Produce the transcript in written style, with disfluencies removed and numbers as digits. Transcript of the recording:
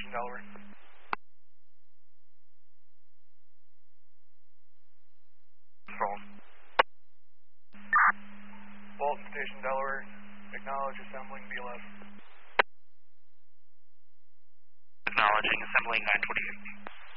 Station, Delaware. Phone. Walton Station, Delaware. Acknowledge assembling BLS. Acknowledging assembling 928.